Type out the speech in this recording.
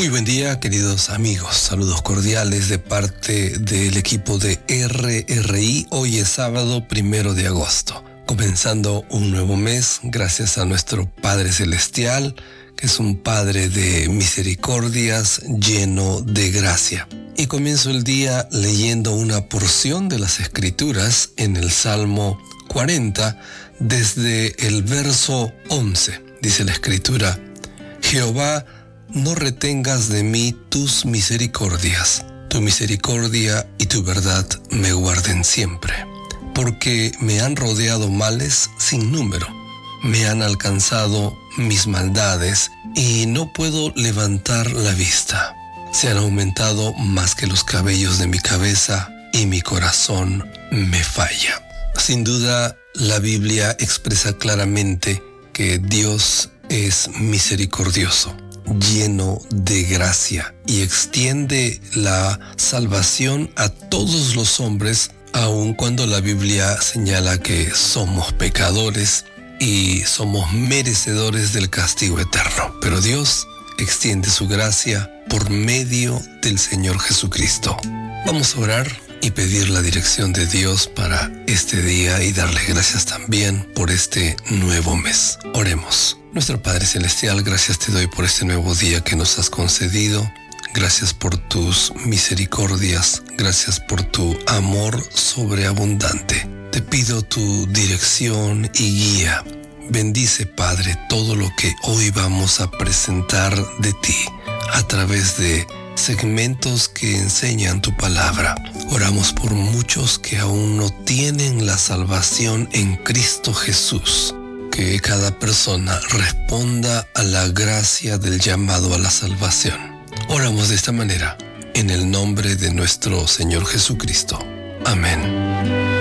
Muy buen día, queridos amigos. Saludos cordiales de parte del equipo de RRI. Hoy es sábado 1 de agosto. Comenzando un nuevo mes, gracias a nuestro Padre Celestial, que es un Padre de misericordias, lleno de gracia. Y comienzo el día leyendo una porción de las Escrituras en el Salmo 40, desde el verso 11. Dice la Escritura: Jehová, no retengas de mí tus misericordias. Tu misericordia y tu verdad me guarden siempre. Porque me han rodeado males sin número. Me han alcanzado mis maldades y no puedo levantar la vista. Se han aumentado más que los cabellos de mi cabeza y mi corazón me falla. Sin duda, la Biblia expresa claramente que Dios es misericordioso, lleno de gracia, y extiende la salvación a todos los hombres, aun cuando la Biblia señala que somos pecadores y somos merecedores del castigo eterno. Pero Dios extiende su gracia por medio del Señor Jesucristo. Vamos a orar y pedir la dirección de Dios para este día y darle gracias también por este nuevo mes. Oremos. Nuestro Padre Celestial, gracias te doy por este nuevo día que nos has concedido. Gracias por tus misericordias. Gracias por tu amor sobreabundante. Te pido tu dirección y guía. Bendice, Padre, todo lo que hoy vamos a presentar de ti a través de segmentos que enseñan tu palabra. Oramos por muchos que aún no tienen la salvación en Cristo Jesús. Que cada persona responda a la gracia del llamado a la salvación. Oramos de esta manera, en el nombre de nuestro Señor Jesucristo. Amén.